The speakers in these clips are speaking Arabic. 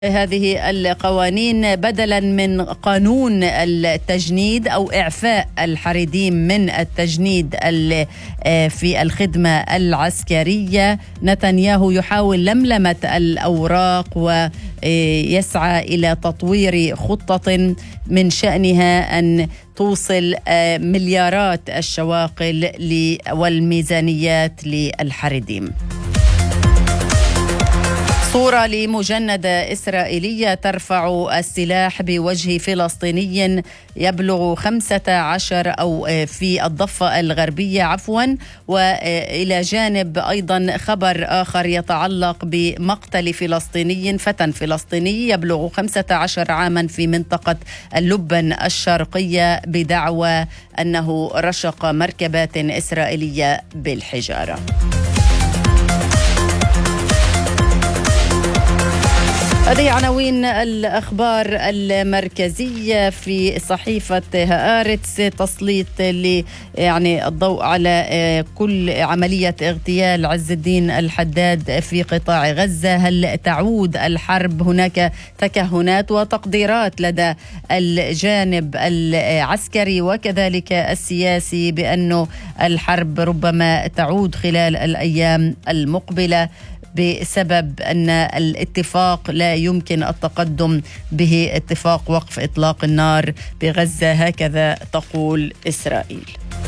هذه القوانين بدلا من قانون التجنيد أو إعفاء الحريديم من التجنيد في الخدمة العسكرية. نتنياهو يحاول لملمة الأوراق ويسعى إلى تطوير خطة من شأنها أن توصل مليارات الشواقل والميزانيات للحريديم. صورة لمجندة إسرائيلية ترفع السلاح بوجه فلسطيني يبلغ 15 أو في الضفة الغربية وإلى جانب أيضا خبر آخر يتعلق بمقتل فتى فلسطيني يبلغ 15 عاما في منطقة اللبن الشرقية بدعوى أنه رشق مركبات إسرائيلية بالحجارة. هذه عناوين الأخبار المركزية في صحيفة هآرتس. تسليط الضوء على كل عملية اغتيال عز الدين الحداد في قطاع غزة. هل تعود الحرب؟ هناك تكهنات وتقديرات لدى الجانب العسكري وكذلك السياسي بأنه الحرب ربما تعود خلال الأيام المقبلة بسبب أن الاتفاق لا يمكن التقدم به، اتفاق وقف إطلاق النار بغزة، هكذا تقول إسرائيل.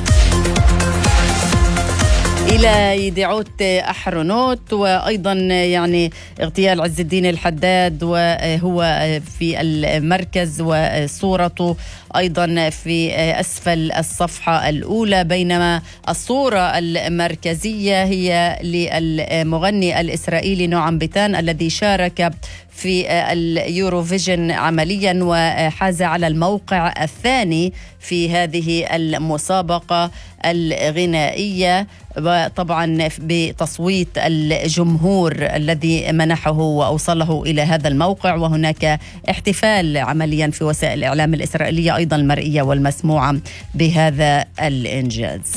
إلى يدعوت أحرنوت وأيضا اغتيال عز الدين الحداد وهو في المركز وصورته أيضا في أسفل الصفحة الأولى، بينما الصورة المركزية هي للمغني الإسرائيلي نعم بيتان الذي شارك في اليوروفيجن عمليا وحاز على الموقع الثاني في هذه المسابقة الغنائية، وطبعا بتصويت الجمهور الذي منحه وأوصله إلى هذا الموقع. وهناك احتفال عمليا في وسائل الإعلام الإسرائيلية أيضا المرئية والمسموعة بهذا الإنجاز.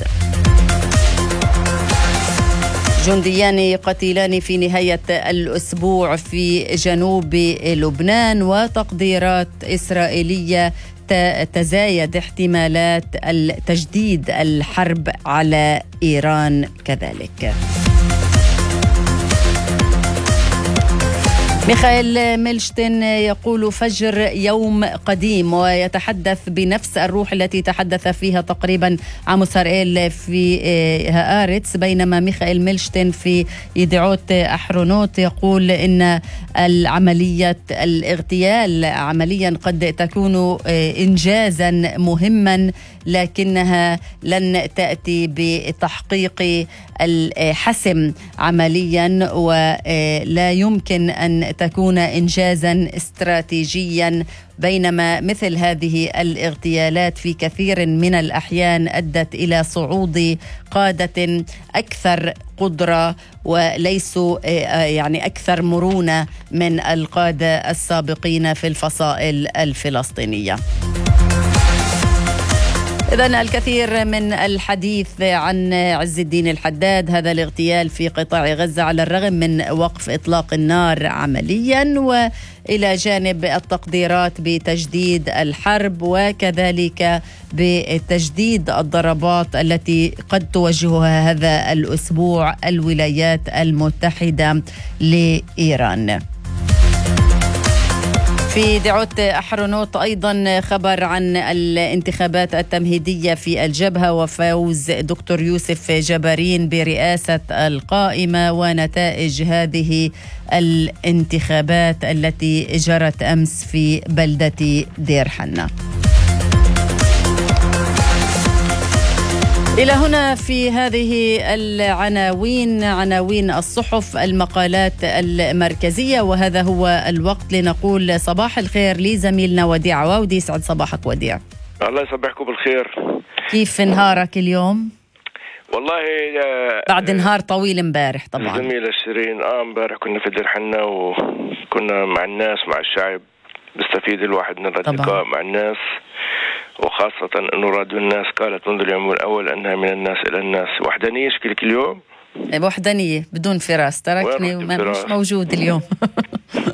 جنديان قتيلان في نهاية الأسبوع في جنوب لبنان، وتقديرات إسرائيلية تزايد احتمالات تجديد الحرب على إيران كذلك. ميخائيل ميلشتين يقول فجر يوم قديم، ويتحدث بنفس الروح التي تحدث فيها تقريبا عاموس هرائيل في هآرتس، بينما ميخائيل ميلشتين في يدعوت أحرنوت يقول إن العملية الاغتيال عمليا قد تكون إنجازا مهما، لكنها لن تأتي بتحقيق الحسم عمليا، ولا يمكن أن تكون إنجازا استراتيجيا، بينما مثل هذه الاغتيالات في كثير من الأحيان أدت إلى صعود قادة أكثر قدرة وليسوا أكثر مرونة من القادة السابقين في الفصائل الفلسطينية. إذن الكثير من الحديث عن عز الدين الحداد، هذا الاغتيال في قطاع غزة على الرغم من وقف إطلاق النار عمليا، وإلى جانب التقديرات بتجديد الحرب وكذلك بتجديد الضربات التي قد توجهها هذا الأسبوع الولايات المتحدة لإيران. في دعوت أحرنوت أيضا خبر عن الانتخابات التمهيدية في الجبهة وفوز دكتور يوسف جبارين برئاسة القائمة ونتائج هذه الانتخابات التي جرت أمس في بلدة دير حنة. إلى هنا في هذه العناوين، عناوين الصحف، المقالات المركزية، وهذا هو الوقت لنقول صباح الخير لزميلنا وديع عواودي. يسعد صباحك وديع. الله يصبحكم بالخير. كيف نهارك اليوم؟ والله بعد نهار طويل امبارح طبعا. جميلة شيرين. امبارح كنا في دير حنة وكنا مع الناس مع الشعب، بيستفيد الواحد من اللقاء مع الناس، وخاصة أنه راديو الناس قالت منذ اليوم الأول أنها من الناس إلى الناس. وحدانية شكلك اليوم؟ وحدانية بدون فراس، تركني مش موجود اليوم.